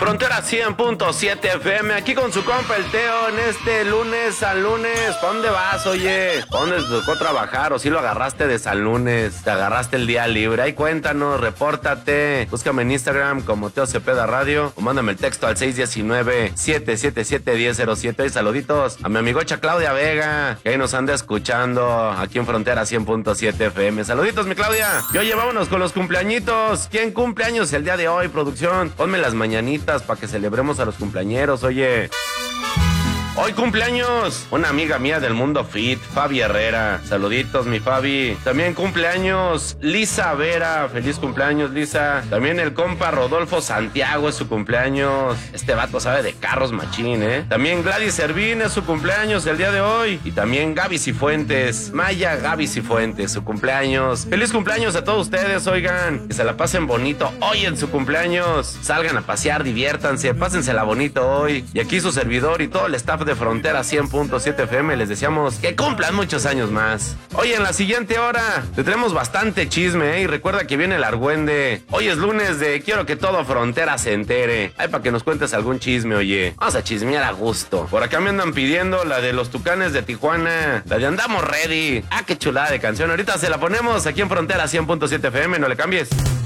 Frontera 100.7 FM, aquí con su compa el Teo en este lunes San Lunes. ¿Pa' dónde vas, oye? ¿Pa' dónde te tocó trabajar o si lo agarraste de San Lunes? ¿Te agarraste el día libre? Ahí cuéntanos, repórtate. Búscame en Instagram como Teo Cepeda Radio o mándame el texto al 619-777-1007. Y saluditos a mi amigocha Claudia Vega, que ahí nos anda escuchando aquí en Frontera 100.7 FM. Saluditos, mi Claudia. Y oye, vámonos con los cumpleañitos. ¿Quién cumple años el día de hoy, producción? Ponme las mañanitas para que celebremos a los cumpleañeros, oye. Hoy cumpleaños una amiga mía del mundo fit, Fabi Herrera. Saluditos, mi Fabi. También cumpleaños Lisa Vera. Feliz cumpleaños, Lisa. También el compa Rodolfo Santiago es su cumpleaños. Este vato sabe de carros machín, ¿eh? También Gladys Servín es su cumpleaños el día de hoy. Y también Gaby Cifuentes. Maya Gaby Cifuentes, su cumpleaños. Feliz cumpleaños a todos ustedes, oigan. Que se la pasen bonito hoy en su cumpleaños. Salgan a pasear, diviértanse, pásensela bonito hoy. Y aquí su servidor y todo el staff de Frontera 100.7 FM les deseamos que cumplan muchos años más. Hoy en la siguiente hora te tenemos bastante chisme, ¿eh? Y recuerda que viene el argüende. Hoy es lunes de quiero que todo Frontera se entere. Ay, para que nos cuentes algún chisme, oye. Vamos a chismear a gusto. Por acá me andan pidiendo la de los Tucanes de Tijuana, la de Andamos Ready. Ah, qué chulada de canción. Ahorita se la ponemos aquí en Frontera 100.7 FM, no le cambies.